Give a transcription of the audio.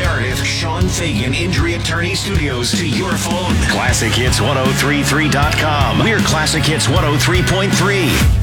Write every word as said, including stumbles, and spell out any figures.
Meredith, Sean Fagan Injury Attorney Studios to your phone. Classic Hits ten thirty-three dot com. We're Classic Hits one oh three point three.